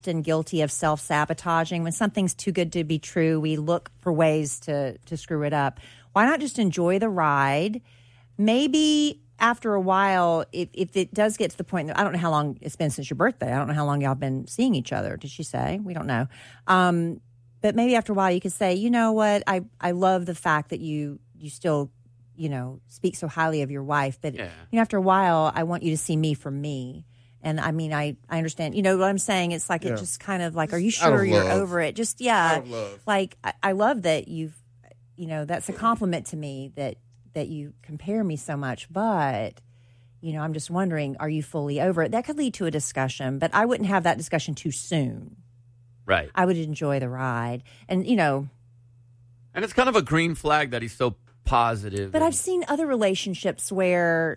often guilty of self-sabotaging. When something's too good to be true, we look for ways to screw it up. Why not just enjoy the ride? Maybe after a while, if it does get to the point that I don't know how long it's been since your birthday. I don't know how long y'all been seeing each other. Did she say? We don't know. But maybe after a while you could say, you know what? I love the fact that you still, speak so highly of your wife. But after a while, I want you to see me for me. And I mean, I understand, what I'm saying? It's like, it just kind of like, are you sure you're over it? Just, like, I love that you've, that's a compliment to me that you compare me so much. But, I'm just wondering, are you fully over it? That could lead to a discussion, but I wouldn't have that discussion too soon. Right. I would enjoy the ride. And, And it's kind of a green flag that he's so positive. But I've seen other relationships where,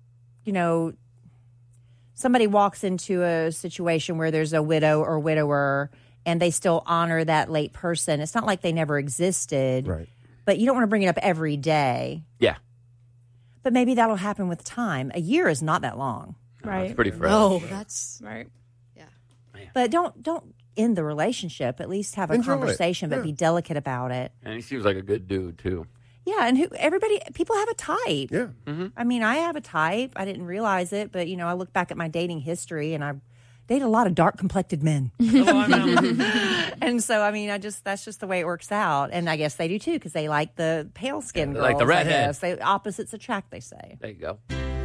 somebody walks into a situation where there's a widow or widower and they still honor that late person. It's not like they never existed. Right. But you don't want to bring it up every day. Yeah. But maybe that'll happen with time. A year is not that long. Right. It's pretty fresh. Oh, that's right. Yeah. But don't end the relationship. At least have a conversation, but be delicate about it. And he seems like a good dude, too. Yeah, and people have a type. Yeah. Mm-hmm. I mean, I have a type. I didn't realize it, but, I look back at my dating history, and I dated a lot of dark-complected men. And so, I mean, that's just the way it works out. And I guess they do, too, because they like the pale-skinned girls. Like the redhead. Opposites attract, they say. There you go.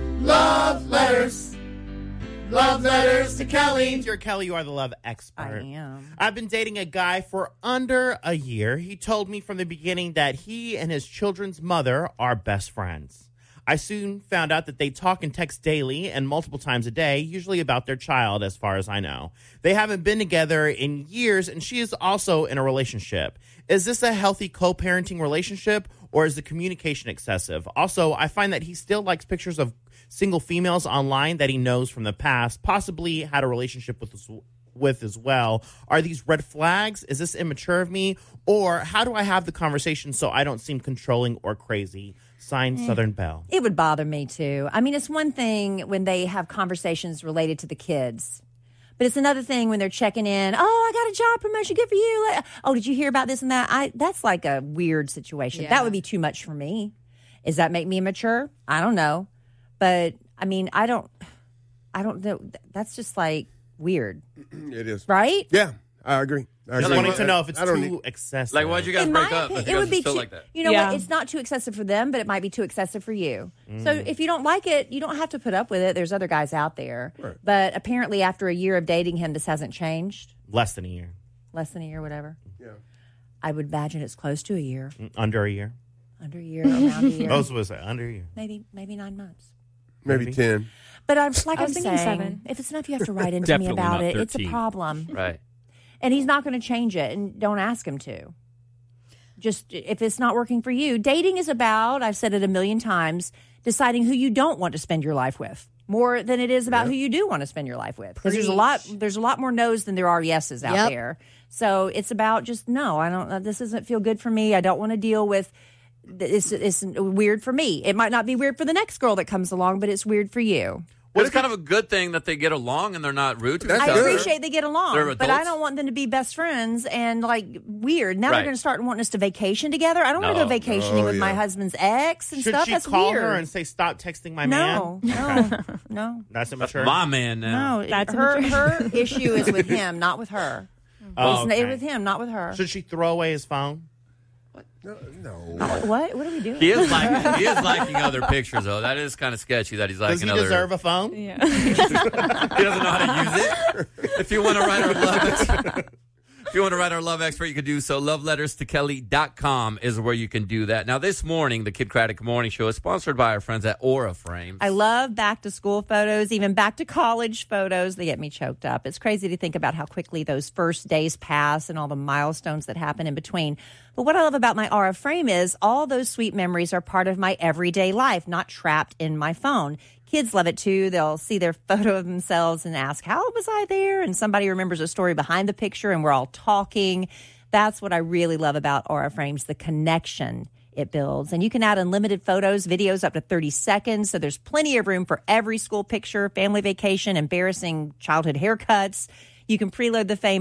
Love letters. Love letters to Kelly. Dear Kelly, you are the love expert. I am. I've been dating a guy for under a year. He told me from the beginning that he and his children's mother are best friends. I soon found out that they talk and text daily and multiple times a day, usually about their child, as far as I know. They haven't been together in years, and she is also in a relationship. Is this a healthy co-parenting relationship, or is the communication excessive? Also, I find that he still likes pictures of single females online that he knows from the past, possibly had a relationship with as well. Are these red flags? Is this immature of me? Or how do I have the conversation so I don't seem controlling or crazy? Signed, Southern Belle. It would bother me, too. I mean, it's one thing when they have conversations related to the kids. But it's another thing when they're checking in. Oh, I got a job promotion. Good for you. Oh, did you hear about this and that? That's like a weird situation. Yeah. That would be too much for me. Does that make me immature? I don't know. But, I mean, I don't know. That's just like weird. It is. Right? Yeah, I agree. I just wanted to know if it's too excessive. Like, why'd you guys break up? If you guys are still like that. You know what? It's not too excessive for them, but it might be too excessive for you. So if you don't like it, you don't have to put up with it. There's other guys out there. Right. But apparently after a year of dating him, this hasn't changed. Less than a year. Less than a year, whatever. Yeah. I would imagine it's close to a year. Under a year. Under a year, around a year. Those was under a year. Maybe 9 months. Maybe 10. But I'm like I I'm was thinking saying, 7. if it's enough you have to write into me Definitely about not it, it's a 13. problem. Right. And he's not going to change it, and don't ask him to. Just if it's not working for you. Dating is about, I've said it a million times, deciding who you don't want to spend your life with more than it is about who you do want to spend your life with. Because there's a lot more no's than there are yeses out there. So it's about just, no, this doesn't feel good for me. I don't want to deal with it's weird for me. It might not be weird for the next girl that comes along, but it's weird for you. Well, it's kind of a good thing that they get along and they're not rude to each other. I appreciate they get along, They're but I adults. don't want them to be best friends and like weird. Now Right. they're going to start wanting us to vacation together. I don't want to go vacationing with my husband's ex and Should stuff. she That's call weird. her and say, stop texting my No, man? no. That's immature. My man now. No, That's her issue is with him, not with her. Oh, It's okay. with him, not with her. Should she throw away his phone? No. What? What are we doing? He is liking other pictures, though. That is kind of sketchy that he's liking Does he other. deserve a phone? Yeah. He doesn't know how to use it. If you want to write our love expert, you can do so. Loveletterstokelly.com is where you can do that. Now, this morning, the Kid Craddock Morning Show is sponsored by our friends at Aura Frames. I love back to school photos, even back to college photos. They get me choked up. It's crazy to think about how quickly those first days pass and all the milestones that happen in between. But what I love about my Aura frame is all those sweet memories are part of my everyday life, not trapped in my phone. Kids love it too. They'll see their photo of themselves and ask, how was I there? And somebody remembers a story behind the picture and we're all talking. That's what I really love about Aura Frames, the connection it builds. And you can add unlimited photos, videos up to 30 seconds. So there's plenty of room for every school picture, family vacation, embarrassing childhood haircuts. You can preload the Fame